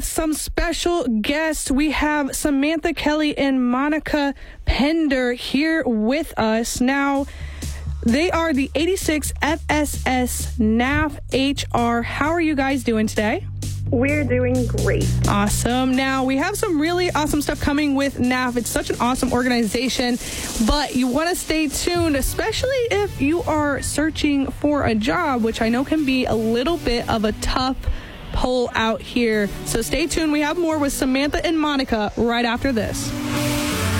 with some special guests. We have Samantha Kelly and Monica Pender here with us. Now, they are the 86 FSS NAF HR. How are you guys doing today? We're doing great. Awesome. Now, we have some really awesome stuff coming with NAF. It's such an awesome organization, but you want to stay tuned, especially if you are searching for a job, which I know can be a little bit of a tough pull out here. So stay tuned. We have more with Samantha and Monica right after this.